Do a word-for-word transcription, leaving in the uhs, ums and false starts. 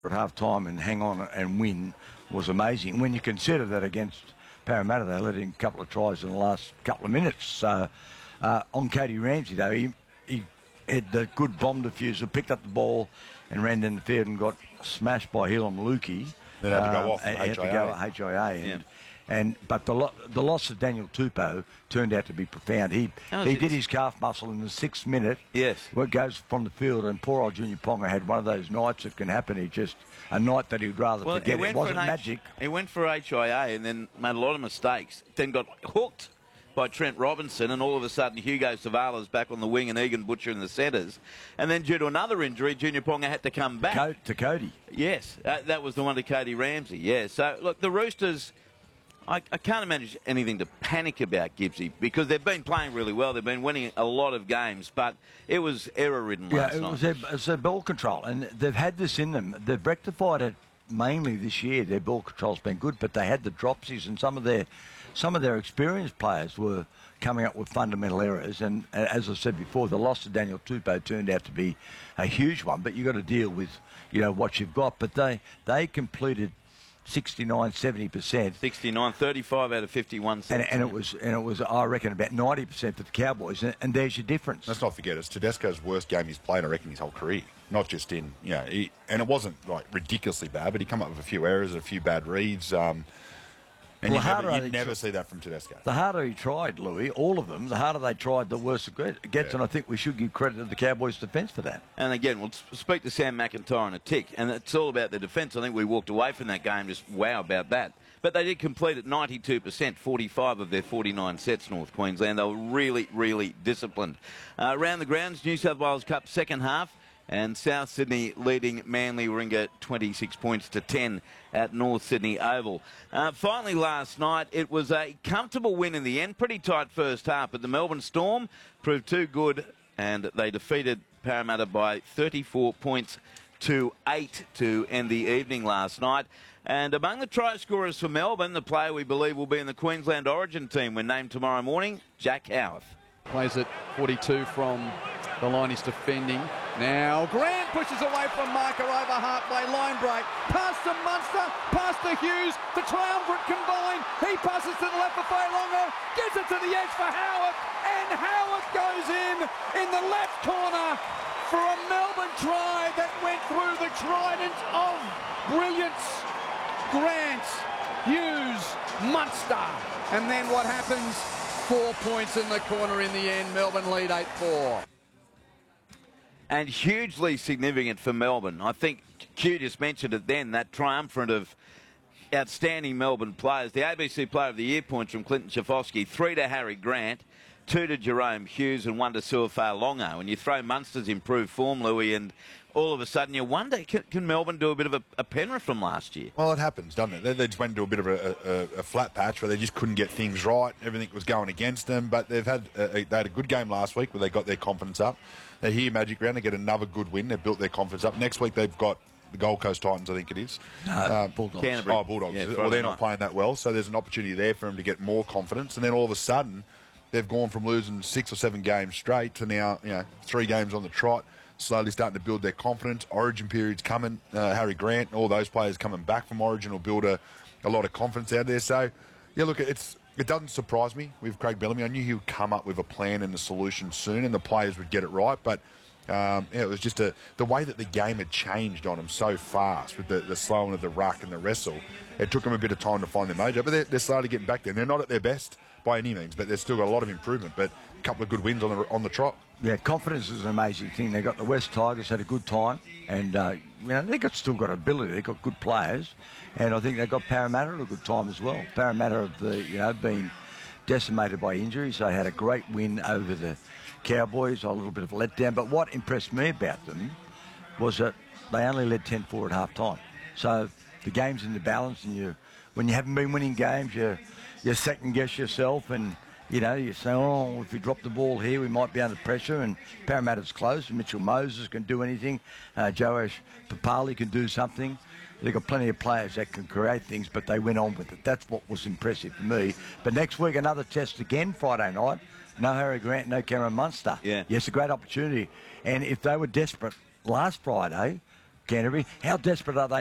at half time and hang on and win was amazing. When you consider that against Parramatta, they let in a couple of tries in the last couple of minutes. So uh, on Cody Ramsey, though, he, he had the good bomb diffuser, picked up the ball and ran down the field and got smashed by Hilam Lukey. Then had to go um, off and H I A. had to go at H I A. And, Yeah. and but the lo- the loss of Daniel Tupou turned out to be profound. He Oh, he it's- did his calf muscle in the sixth minute. Yes. What goes from the field, and poor old Junior Ponga had one of those nights that can happen. He just a night that he'd rather Well, forget. he went It wasn't for an magic. H- he went for H I A and then made a lot of mistakes. Then got hooked by Trent Robinson, and all of a sudden Hugo Savala's back on the wing and Egan Butcher in the centres. And then due to another injury, Junior Ponga had to come back. Co- to Cody. Yes, that, that was the one to Cody Ramsey. Yeah, so look, the Roosters, I, I can't imagine anything to panic about, Gibbsy, because they've been playing really well. They've been winning a lot of games, but it was error-ridden Yeah, last it night. was their, it's their ball control, and they've had this in them. They've rectified it mainly this year. Their ball control's been good, but they had the dropsies, and some of their some of their experienced players were coming up with fundamental errors. And uh, as I said before, the loss of Daniel Tupou turned out to be a huge one. But you've got to deal with, you know, what you've got. But they they completed sixty-nine, seventy percent. sixty-nine, thirty-five out of fifty-one. And, Cents. and it was, and it was, I reckon, about ninety percent for the Cowboys, and, and there's your difference. Let's not forget, it's Tedesco's worst game he's played, I reckon, his whole career. Not just in, you know, he, and it wasn't like ridiculously bad, but he come up with a few errors, a few bad reads. Um, and Well, you harder never, they you'd never tr- see that from Tedesco. The harder he tried, Louis, all of them, the harder they tried, the worse it gets, Yeah. and I think we should give credit to the Cowboys' defence for that. And again, we'll s- speak to Sam McIntyre in a tick, and it's all about the defence. I think we walked away from that game just wow about that. But they did complete at ninety-two percent, forty-five of their forty-nine sets, North Queensland. They were really, really disciplined. Uh, around the grounds, New South Wales Cup second half, and South Sydney leading Manly Warringah twenty-six points to ten at North Sydney Oval. Uh, finally, last night, it was a comfortable win in the end. Pretty tight first half, but the Melbourne Storm proved too good, and they defeated Parramatta by thirty-four points to eight to end the evening last night. And among the try scorers for Melbourne, the player we believe will be in the Queensland Origin team when named tomorrow morning, Jack Howarth. Plays at forty-two from the line he's defending. Now Grant pushes away from Marker over halfway, line break. Past to Munster, past to Hughes, the triumvirate combined. He passes to the left for Failonga, gets it to the edge for Howard, and Howard goes in in the left corner for a Melbourne try that went through the trident of brilliance. Grant, Hughes, Munster. And then what happens? Four points in the corner in the end. Melbourne lead eight four. And hugely significant for Melbourne. I think Q just mentioned it then, that triumvirate of outstanding Melbourne players. The A B C Player of the Year points from Clinton Schifosky, three to Harry Grant, two to Jerome Hughes and one to Suafar Longo. And you throw Munster's improved form, Louis, and all of a sudden you wonder, can, can Melbourne do a bit of a, a Penrith from last year? Well, it happens, doesn't it? They, they just went into a bit of a, a, a flat patch where they just couldn't get things right. Everything was going against them, but they've had a, they had a good game last week where they got their confidence up. They're here Magic Round, they get another good win. They've built their confidence up. Next week they've got the Gold Coast Titans, I think it is. No, Um, Bulldogs. Canterbury. Oh, Bulldogs. Yeah, well, Friday they're night. not playing that well, so there's an opportunity there for them to get more confidence. And then all of a sudden, they've gone from losing six or seven games straight to now, you know, three games on the trot, slowly starting to build their confidence. Origin period's coming. Uh, Harry Grant, all those players coming back from Origin will build a, a lot of confidence out there. So, yeah, look, it's it doesn't surprise me with Craig Bellamy. I knew he would come up with a plan and a solution soon, and the players would get it right. But um, yeah, it was just a, the way that the game had changed on them so fast with the, the slowing of the ruck and the wrestle. It took them a bit of time to find their mojo, but they're, they're slowly getting back there. And they're not at their best by any means, but they've still got a lot of improvement. But a couple of good wins on the on the trot. Yeah, confidence is an amazing thing. They got the West Tigers, had a good time, and uh, you know they got still got ability. They got good players, and I think they got Parramatta at a good time as well. Parramatta have the you know been decimated by injuries. They had a great win over the Cowboys, a little bit of a letdown. But what impressed me about them was that they only led ten four at half time. So the game's in the balance, and you when you haven't been winning games, you you second guess yourself and. You know, you say, oh, if we drop the ball here, we might be under pressure. And Parramatta's close. Mitchell Moses can do anything. Uh, Joash Papali can do something. They've got plenty of players that can create things, but they went on with it. That's what was impressive for me. But next week, another test again, Friday night. No Harry Grant, no Cameron Munster. Yeah. Yes, a great opportunity. And if they were desperate last Friday, Canterbury. How desperate are they